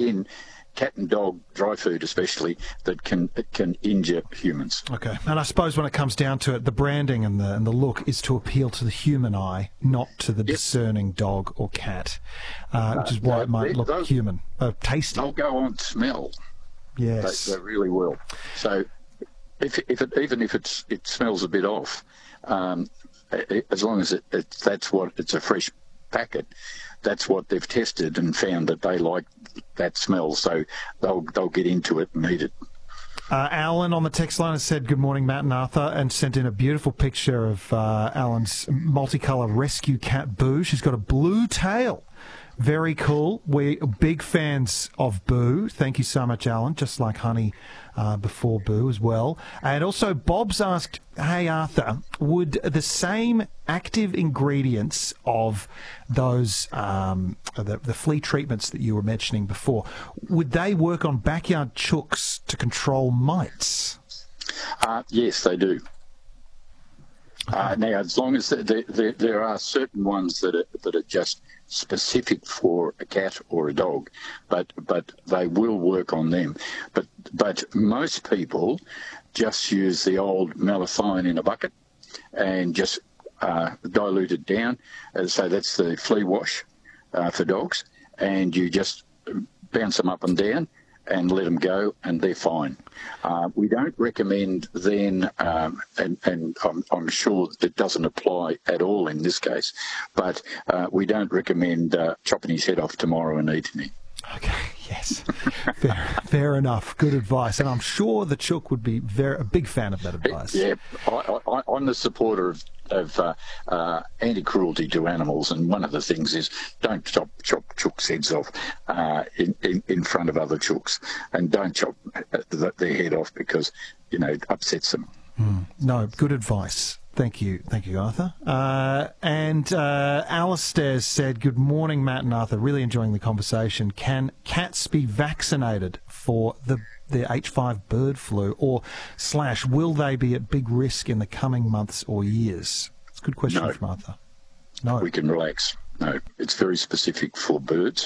in cat and dog dry food especially that can injure humans. Okay, and I suppose when it comes down to it, the branding and the look is to appeal to the human eye, not to the discerning dog or cat, which is why it might look human, tasty. They'll go on smell. Yes, they really will. So even if it smells a bit off, as long as it's a fresh packet, that's what they've tested and found that they like that smell, so they'll get into it and eat it. Alan on the text line has said, "Good morning, Matt and Arthur," and sent in a beautiful picture of Alan's multicolour rescue cat Boo. She's got a blue tail. Very cool. We're big fans of Boo. Thank you so much, Alan. Just like Honey before Boo as well. And also, Bob's asked, "Hey, Arthur, would the same active ingredients of those the flea treatments that you were mentioning before, would they work on backyard chooks to control mites?" Yes, they do. Now, as long as there are certain ones that are just specific for a cat or a dog, but they will work on them. But most people just use the old malathion in a bucket and just dilute it down. So that's the flea wash for dogs, and you just bounce them up and down and let them go, and they're fine. We don't recommend then, and I'm sure it doesn't apply at all in this case, but we don't recommend chopping his head off tomorrow and eating him. Okay, yes. Fair enough. Good advice. And I'm sure the chook would be a big fan of that advice. Yeah, I'm the supporter of anti-cruelty to animals, and one of the things is don't chop chooks' heads off in front of other chooks, and don't chop their head off because, it upsets them. No, good advice. Thank you, Arthur. And Alistair said, "Good morning, Matt and Arthur. Really enjoying the conversation. Can cats be vaccinated for the H5 bird flu, or / will they be at big risk in the coming months or years?" It's a good question from Arthur. No. We can relax. No, it's very specific for birds.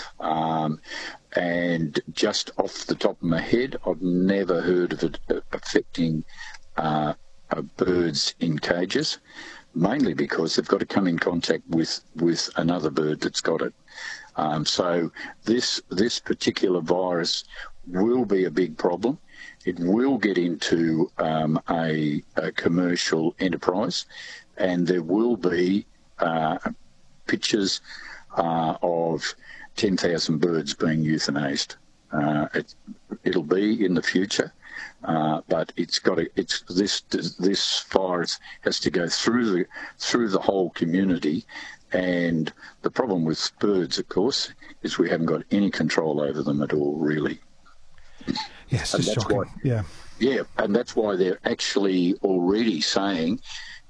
And just off the top of my head, I've never heard of it affecting birds in cages, mainly because they've got to come in contact with another bird that's got it. So this particular virus will be a big problem. It will get into a commercial enterprise, and there will be pictures of 10,000 birds being euthanized. It'll be in the future. But this virus has to go through the whole community, and the problem with birds, of course, is we haven't got any control over them at all, really. Yes, it's shocking. Yeah, and that's why they're actually already saying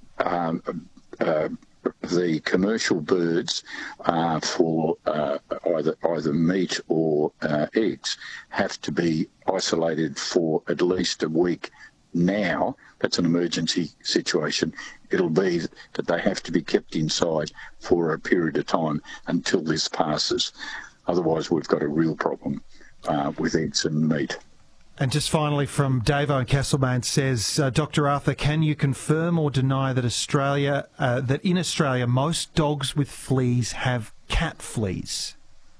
the commercial birds for either meat or eggs have to be isolated for at least a week now. That's an emergency situation. It'll be that they have to be kept inside for a period of time until this passes. Otherwise, we've got a real problem with eggs and meat. And just finally from Davo in Castlemaine says, "Dr. Arthur, can you confirm or deny that that in Australia most dogs with fleas have cat fleas?"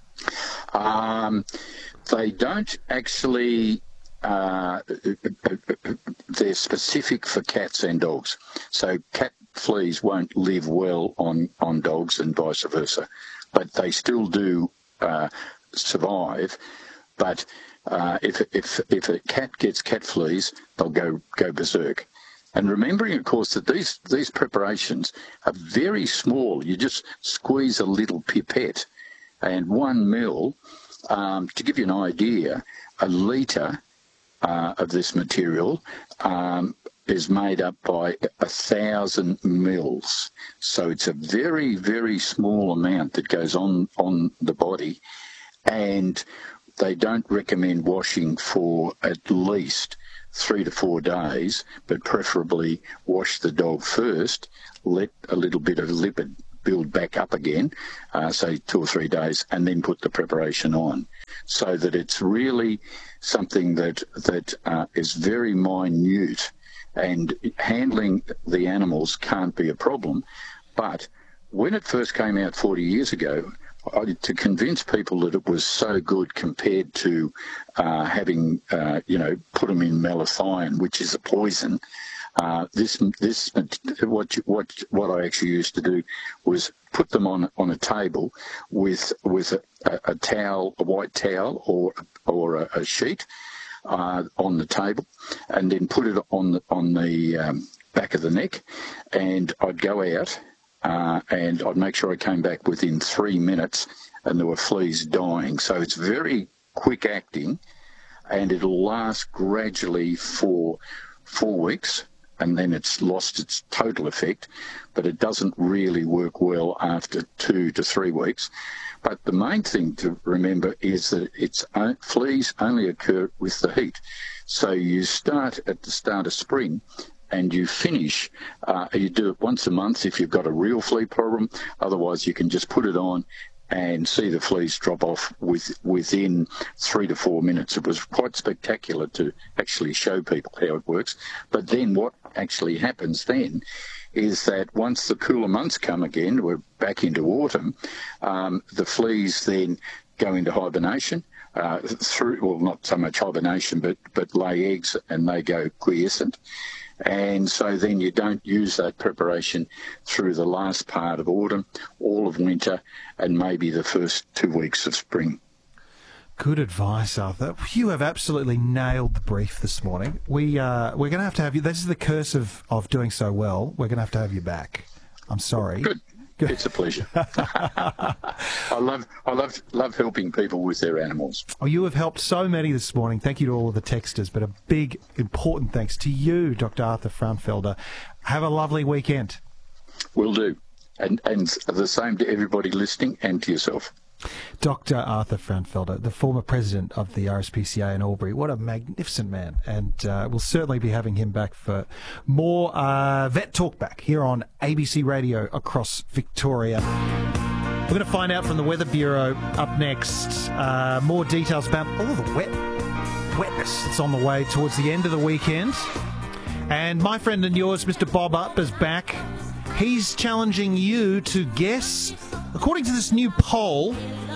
They don't actually. They're specific for cats and dogs. So cat fleas won't live well on dogs and vice versa. But they still do survive. But if a cat gets cat fleas, they'll go berserk. And remembering, of course, that these preparations are very small. You just squeeze a little pipette, and 1 ml. To give you an idea, a litre of this material is made up by 1,000 mils. So it's a very, very small amount that goes on the body, and they don't recommend washing for at least 3 to 4 days, but preferably wash the dog first, let a little bit of lipid build back up again, say 2 or 3 days, and then put the preparation on, so that it's really something that is very minute, and handling the animals can't be a problem. But when it first came out 40 years ago, to convince people that it was so good compared to having, put them in malathion, which is a poison, what I actually used to do was put them on a table with a towel, a white towel or a sheet on the table, and then put it on the back of the neck, and I'd go out. And I'd make sure I came back within 3 minutes and there were fleas dying. So it's very quick acting, and it'll last gradually for 4 weeks, and then it's lost its total effect, but it doesn't really work well after 2 to 3 weeks. But the main thing to remember is that fleas only occur with the heat. So you start at the start of spring, and you finish, you do it once a month if you've got a real flea problem. Otherwise, you can just put it on and see the fleas drop off within 3 to 4 minutes. It was quite spectacular to actually show people how it works. But then what actually happens then is that once the cooler months come again, we're back into autumn, the fleas then go into hibernation. Not so much hibernation, but lay eggs, and they go quiescent. And so then you don't use that preparation through the last part of autumn, all of winter, and maybe the first 2 weeks of spring. Good advice, Arthur. You have absolutely nailed the brief this morning. We're going to have you. This is the curse of doing so well. We're going to have you back. I'm sorry. Good. It's a pleasure. I love helping people with their animals. Oh, you have helped so many this morning. Thank you to all of the texters, but a big, important thanks to you, Dr. Arthur Frauenfelder. Have a lovely weekend. Will do. And the same to everybody listening and to yourself. Dr. Arthur Frauenfelder, the former president of the RSPCA in Albury. What a magnificent man. And we'll certainly be having him back for more Vet Talk back here on ABC Radio across Victoria. We're going to find out from the Weather Bureau up next more details about all of the wetness that's on the way towards the end of the weekend. And my friend and yours, Mr. Bob Up, is back. He's challenging you to guess, according to this new poll,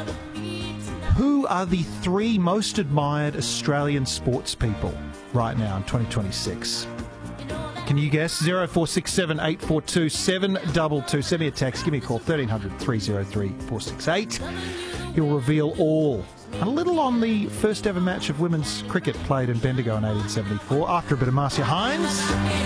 who are the 3 most admired Australian sports people right now in 2026? Can you guess? 0467 842 722. Send me a text. Give me a call. 1300 303 468. He'll reveal all. A little on the first ever match of women's cricket played in Bendigo in 1874 after a bit of Marcia Hines.